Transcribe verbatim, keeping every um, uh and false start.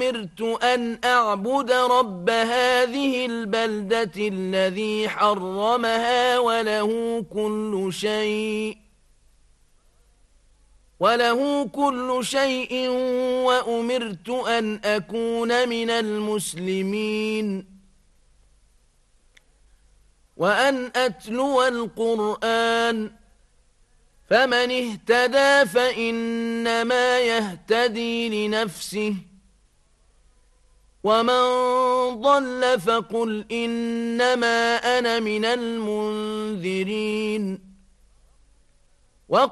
أمرت أن أعبد رب هذه البلدة الذي حرمها وله كل شيء وله كل شيء وأمرت أن أكون من المسلمين وأن أتلو القرآن فمن اهتدى فإنما يهتدي لنفسه ومن ضل فقل إنما أنا من المنذرين